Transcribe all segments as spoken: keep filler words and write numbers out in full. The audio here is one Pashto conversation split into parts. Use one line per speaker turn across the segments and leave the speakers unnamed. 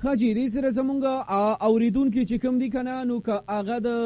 خاجي دې سره زمونږ اوریدونکو چې کوم دي کنه نو که هغه د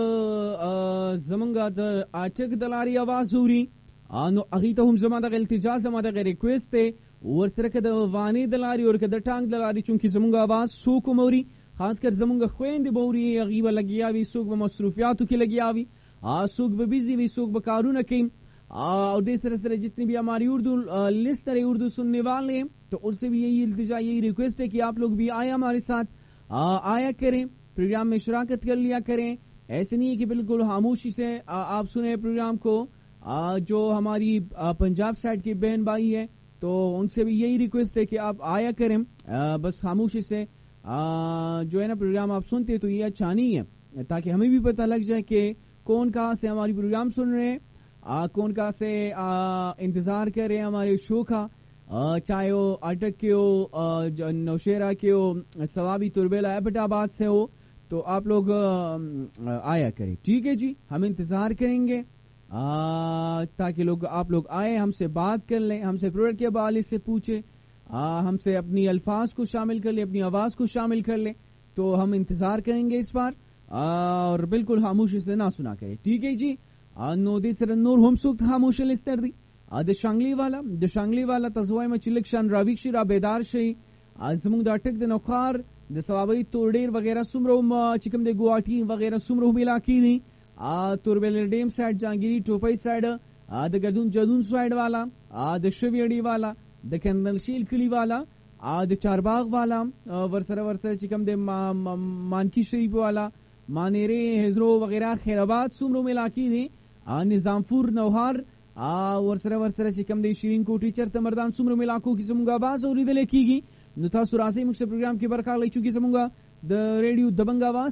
زمونږ د اټک د لارې اواز اوري نو هغې ته هم زما دغه التجا زما دغه ریکویسټ دی ورسره که د وانې د لارې او که د ټانک د لارې چونکې زمونږ اواز څوک هم اوري خاص کر زمونږ خویندې به اوري هغې به لګیا وي څوک به مصروفیاتو کې لګیا وي څوک به بزي وي څوک به کارونه کوي اور دے سر سر جتنی بھی ہماری اردو لسٹ رہے اردو سننے والے ہیں تو ان سے بھی یہی التجا یہی ریکویسٹ ہے کہ آپ لوگ بھی آئے ہمارے ساتھ آیا کریں پروگرام میں شراکت کر لیا کریں ایسے نہیں ہے کہ بالکل خاموشی سے آپ سنیں پروگرام کو جو ہماری پنجاب سائڈ کے بہن بھائی ہے تو ان سے بھی یہی ریکویسٹ ہے کہ آپ آیا کریں بس خاموشی سے جو ہے نا پروگرام آپ سنتے تو یہ اچھا نہیں ہے تاکہ ہمیں بھی پتہ لگ جائے کہ کون کہاں سے ہماری پروگرام سن رہے ہیں آ, کون کا سے آ, انتظار کر رہے ہیں ہمارے شو کا چاہے وہ اٹک کے ہو نوشیرہ کے ہو ثوابی تربیلا ایبٹ آباد سے ہو تو آپ لوگ آ, آیا کریں ٹھیک ہے جی ہم انتظار کریں گے آ, تاکہ لوگ آپ لوگ آئے ہم سے بات کر لیں ہم سے پروڈکٹ کے حوالے سے پوچھیں ہم سے اپنی الفاظ کو شامل کر لیں اپنی آواز کو شامل کر لیں تو ہم انتظار کریں گے اس بار اور بالکل خاموشی سے نہ سنا کریں ٹھیک ہے جی نو دې سره نور هم څوک خاموشه لستر دي د شانګلي والا د شانګلي والا تزوای م چې لکشن راویک شي را بیدار شي زموږ د اٹک د نوخار د ثوابي تورډیر وغیرہ سمرو چې کوم د ګواټي وغیرہ سمرو ملاکی دي توربل ډیم سایډ جانګيري ټوپي سایډ د ګدون جدون سایډ والا د شویړي والا د کندل شیل کلی والا د چارباغ والا ورسره ورسره چې کوم د مانکی شریف والا مانیره هزرو وغیرہ خیرآباد سمرو ملاکی دي نظامپور نوهار ورسره ورسره چې کوم د شیرین کوټی چرته مردان څومره ملاکو کې زموږه आवाज اوریدل کیږي نو تاسو راځئ موږ په پروګرام کې برخه اخلئ چې زموږه د ریډیو دبنګ आवाज